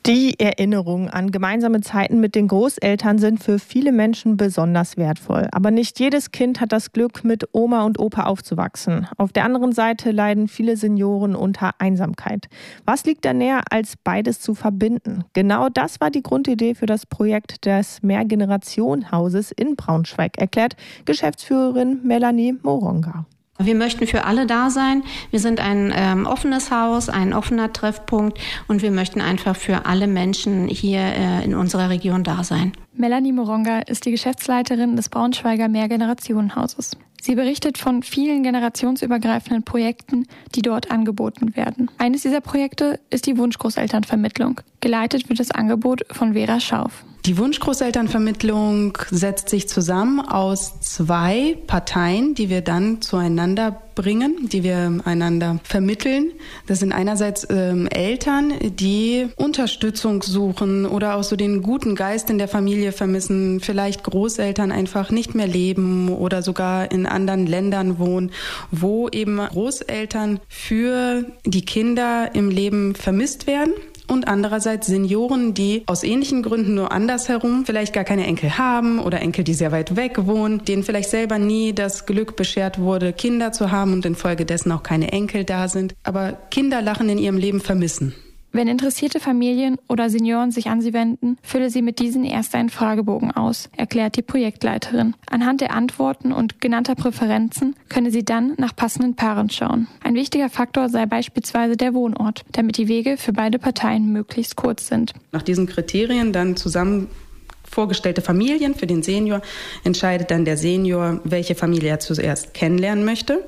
Die Erinnerungen an gemeinsame Zeiten mit den Großeltern sind für viele Menschen besonders wertvoll. Aber nicht jedes Kind hat das Glück, mit Oma und Opa aufzuwachsen. Auf der anderen Seite leiden viele Senioren unter Einsamkeit. Was liegt da näher, als beides zu verbinden? Genau das war die Grundidee für das Projekt des Mehrgenerationenhauses in Braunschweig, erklärt Geschäftsführerin Melanie Moronga. Wir möchten für alle da sein. Wir sind ein offenes Haus, ein offener Treffpunkt und wir möchten einfach für alle Menschen hier in unserer Region da sein. Melanie Moronga ist die Geschäftsleiterin des Braunschweiger Mehrgenerationenhauses. Sie berichtet von vielen generationsübergreifenden Projekten, die dort angeboten werden. Eines dieser Projekte ist die Wunschgroßelternvermittlung. Geleitet wird das Angebot von Vera Schauf. Die Wunschgroßelternvermittlung setzt sich zusammen aus 2 Parteien, die wir dann zueinander bringen, die wir einander vermitteln. Das sind einerseits Eltern, die Unterstützung suchen oder auch so den guten Geist in der Familie vermissen, vielleicht Großeltern einfach nicht mehr leben oder sogar in anderen Ländern wohnen, wo eben Großeltern für die Kinder im Leben vermisst werden. Und andererseits Senioren, die aus ähnlichen Gründen nur andersherum vielleicht gar keine Enkel haben oder Enkel, die sehr weit weg wohnen, denen vielleicht selber nie das Glück beschert wurde, Kinder zu haben und infolgedessen auch keine Enkel da sind, aber Kinderlachen in ihrem Leben vermissen. Wenn interessierte Familien oder Senioren sich an sie wenden, fülle sie mit diesen erst einen Fragebogen aus, erklärt die Projektleiterin. Anhand der Antworten und genannter Präferenzen könne sie dann nach passenden Paaren schauen. Ein wichtiger Faktor sei beispielsweise der Wohnort, damit die Wege für beide Parteien möglichst kurz sind. Nach diesen Kriterien dann zusammen vorgestellte Familien für den Senior entscheidet dann der Senior, welche Familie er zuerst kennenlernen möchte.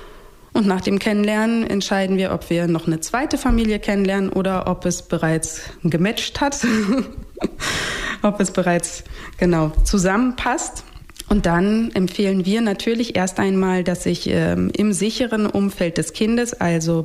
Und nach dem Kennenlernen entscheiden wir, ob wir noch eine zweite Familie kennenlernen oder ob es bereits gematcht hat, ob es bereits zusammenpasst. Und dann empfehlen wir natürlich erst einmal, dass sich im sicheren Umfeld des Kindes, also